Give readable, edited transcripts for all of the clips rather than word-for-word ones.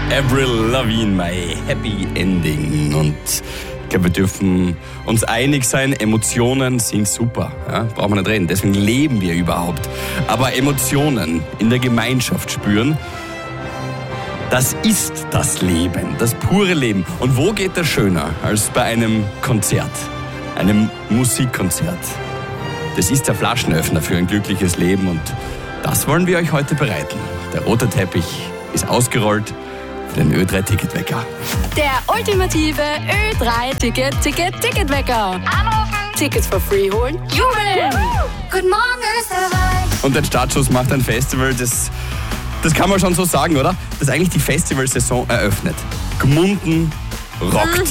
Avril Lavigne, My Happy Ending. Und ich glaube, wir dürfen uns einig sein, Emotionen sind super. Ja? Brauchen wir nicht reden, deswegen leben wir überhaupt. Aber Emotionen in der Gemeinschaft spüren, das ist das Leben, das pure Leben. Und wo geht das schöner als bei einem Konzert, einem Musikkonzert? Das ist der Flaschenöffner für ein glückliches Leben und das wollen wir euch heute bereiten. Der rote Teppich ist ausgerollt für den Ö3-Ticketwecker. Der ultimative Ö3-Ticketwecker. Anrufen, Tickets for free holen, jubeln! Guten Morgen, Österreich! Und den Startschuss macht ein Festival, das kann man schon so sagen, oder? Das eigentlich die Festivalsaison eröffnet. Gmunden rockt.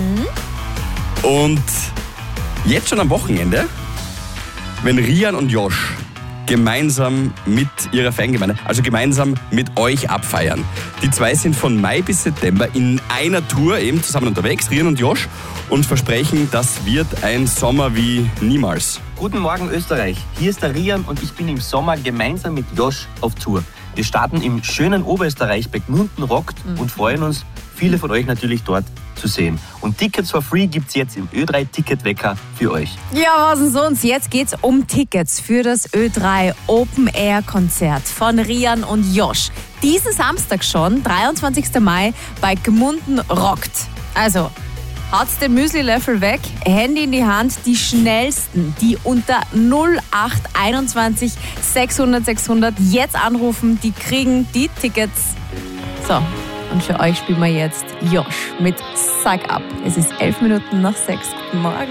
Und jetzt schon am Wochenende, wenn Rian und Josh gemeinsam mit ihrer Fangemeinde, also gemeinsam mit euch abfeiern. Die zwei sind von Mai bis September in einer Tour eben zusammen unterwegs, Rian und Josh, und versprechen, das wird ein Sommer wie niemals. Guten Morgen Österreich, hier ist der Rian und ich bin im Sommer gemeinsam mit Josh auf Tour. Wir starten im schönen Oberösterreich bei Gmunden rockt und freuen uns, viele von euch natürlich dort zu sehen. Und Tickets for free gibt's jetzt im Ö3-Ticketwecker für euch. Ja, was denn sonst? Jetzt geht's um Tickets für das Ö3 Open Air Konzert von Rian und Josh. Diesen Samstag schon, 23. Mai, bei Gmunden rockt. Also, haut's den Müsli-Löffel weg, Handy in die Hand, die schnellsten, die unter 0821 600 600 jetzt anrufen, die kriegen die Tickets. So, und für euch spielen wir jetzt Josh mit Sag ab. Es ist 11 Minuten nach 6. Guten Morgen.